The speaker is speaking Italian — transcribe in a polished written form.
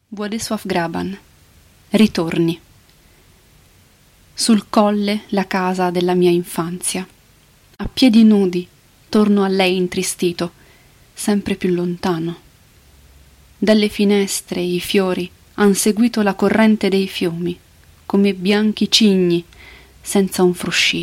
Władysław Graban. Ritorni. Sul colle la casa della mia infanzia. A piedi nudi torno a lei intristito, sempre più lontano. Dalle finestre i fiori han seguito la corrente dei fiumi, come bianchi cigni senza un fruscio.